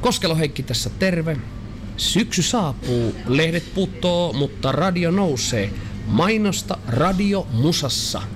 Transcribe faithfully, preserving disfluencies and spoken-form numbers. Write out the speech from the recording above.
Koskelo Heikki tässä terve. Syksy saapuu, lehdet putoo, mutta radio nousee. Mainosta Radio Musassa.